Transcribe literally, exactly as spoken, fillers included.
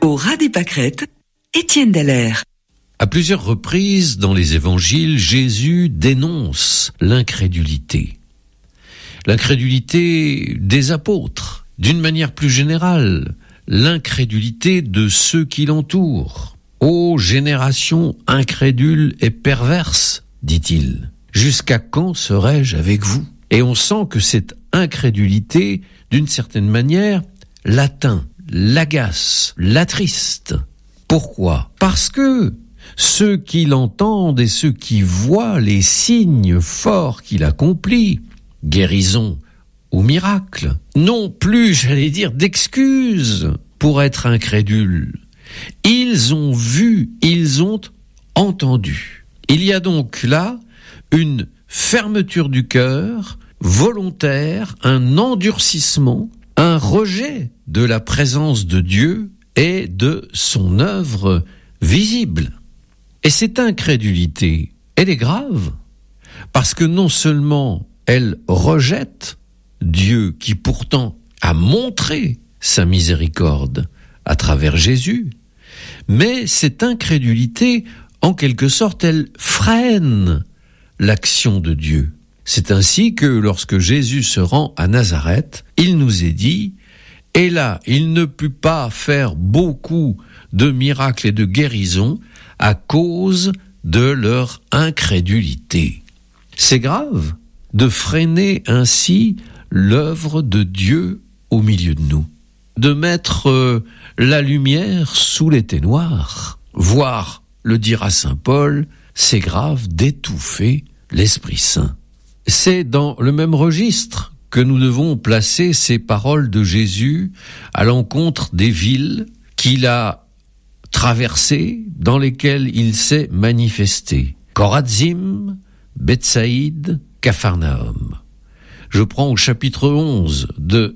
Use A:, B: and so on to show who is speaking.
A: Au ras des pâquerettes, Étienne Dallaire.
B: À plusieurs reprises dans les évangiles, Jésus dénonce l'incrédulité. L'incrédulité des apôtres, d'une manière plus générale, l'incrédulité de ceux qui l'entourent. « Ô génération incrédule et perverse », dit-il, « jusqu'à quand serai-je avec vous ?» Et on sent que cette incrédulité, d'une certaine manière, l'atteint, l'agace, l'attriste. Pourquoi ? Parce que ceux qui l'entendent et ceux qui voient les signes forts qu'il accomplit, guérison ou miracle, n'ont plus, j'allais dire, d'excuses pour être incrédules. Ils ont vu, ils ont entendu. Il y a donc là une fermeture du cœur, volontaire, un endurcissement, un rejet de la présence de Dieu et de son œuvre visible. Et cette incrédulité, elle est grave, parce que non seulement elle rejette Dieu qui pourtant a montré sa miséricorde à travers Jésus, mais cette incrédulité, en quelque sorte, elle freine l'action de Dieu. C'est ainsi que lorsque Jésus se rend à Nazareth, il nous est dit, et là, il ne put pas faire beaucoup de miracles et de guérisons à cause de leur incrédulité. C'est grave de freiner ainsi l'œuvre de Dieu au milieu de nous, de mettre euh, la lumière sous les ténoirs, voire, le dira saint Paul, c'est grave d'étouffer l'Esprit Saint. C'est dans le même registre que nous devons placer ces paroles de Jésus à l'encontre des villes qu'il a traversées, dans lesquelles il s'est manifesté. Chorazim, Bethsaïde, Capharnaüm. Je prends au chapitre onze de